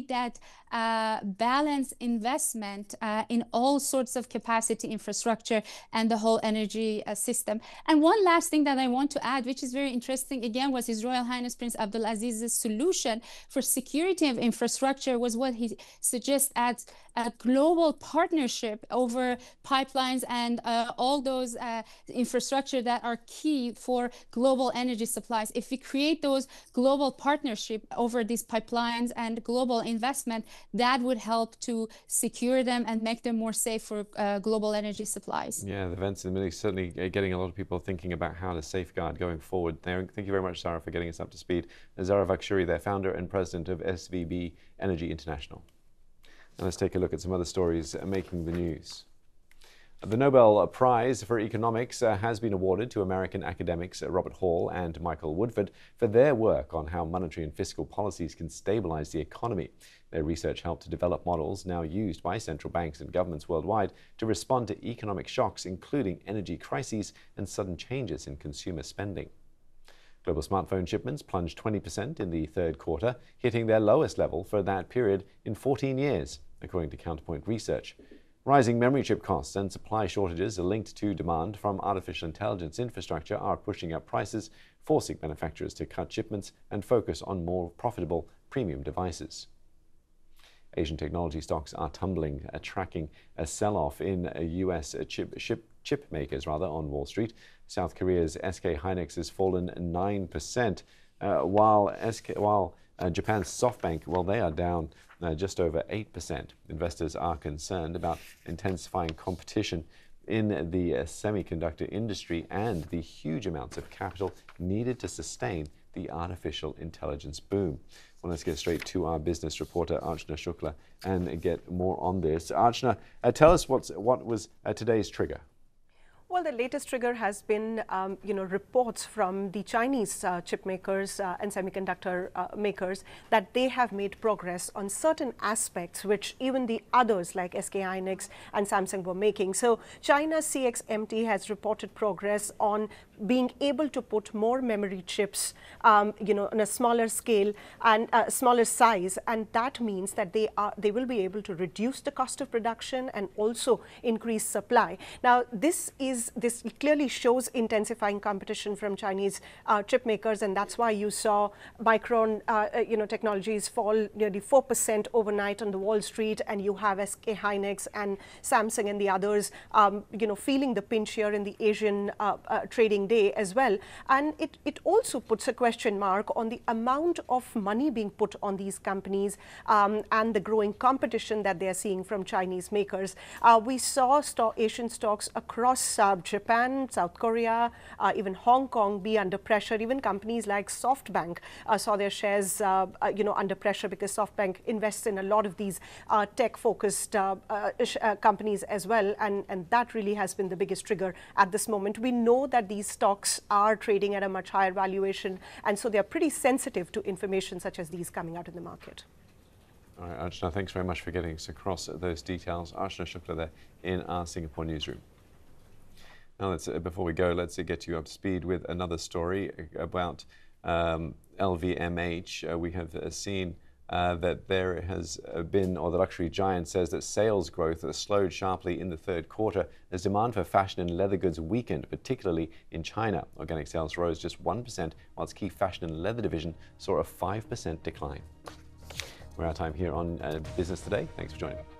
that balanced investment in all sorts of capacity infrastructure and the whole energy system. And one last thing that I want to add, which is very interesting, again, was His Royal Highness Prince Abdulaziz's solution for security of infrastructure was what he suggests as a global partnership over pipelines and all those infrastructure that are key for global energy supplies. If we create those global partnership over these pipelines and global investment, that would help to secure them and make them more safe for global energy supplies. Yeah, the events in the Middle East certainly getting a lot of people thinking about how to safeguard going forward. Thank you very much, Zara, for getting us up to speed. Zara Vakshuri, their founder and president of SVB Energy International. And let's take a look at some other stories making the news. The Nobel Prize for Economics has been awarded to American academics Robert Hall and Michael Woodford for their work on how monetary and fiscal policies can stabilize the economy. Their research helped to develop models now used by central banks and governments worldwide to respond to economic shocks, including energy crises and sudden changes in consumer spending. Global smartphone shipments plunged 20% in the third quarter, hitting their lowest level for that period in 14 years, according to Counterpoint Research. Rising memory chip costs and supply shortages linked to demand from artificial intelligence infrastructure are pushing up prices, forcing manufacturers to cut shipments and focus on more profitable premium devices. Asian technology stocks are tumbling, tracking a sell-off in U.S. chip makers on Wall Street. South Korea's SK Hynix has fallen 9%, while Japan's SoftBank, well, they are down just over 8%. Investors are concerned about intensifying competition in the semiconductor industry and the huge amounts of capital needed to sustain the artificial intelligence boom. Well, let's get straight to our business reporter, Archana Shukla, and get more on this. Archana, tell us what was today's trigger. Well, the latest trigger has been, reports from the Chinese chip makers and semiconductor makers that they have made progress on certain aspects which even the others like SK Hynix and Samsung were making. So China's CXMT has reported progress on being able to put more memory chips, on a smaller scale and smaller size, and that means that they will be able to reduce the cost of production and also increase supply. Now, this clearly shows intensifying competition from Chinese chip makers, and that's why you saw Micron, Technologies fall nearly 4% overnight on the Wall Street, and you have SK Hynix and Samsung and the others, feeling the pinch here in the Asian trading day as well. And it also puts a question mark on the amount of money being put on these companies and the growing competition that they're seeing from Chinese makers. We saw Asian stocks across Japan, South Korea, even Hong Kong be under pressure. Even companies like SoftBank saw their shares, under pressure because SoftBank invests in a lot of these tech-focused companies as well, and that really has been the biggest trigger at this moment. We know that these stocks are trading at a much higher valuation, and so they're pretty sensitive to information such as these coming out in the market. All right, Archana, thanks very much for getting us across those details. Archana Shukla there in our Singapore newsroom. Now, before we go, let's get you up to speed with another story about LVMH. We have seen that there has been, or the luxury giant says that sales growth has slowed sharply in the third quarter as demand for fashion and leather goods weakened, particularly in China. Organic sales rose just 1%, while its key fashion and leather division saw a 5% decline. We're out of time here on Business Today. Thanks for joining me.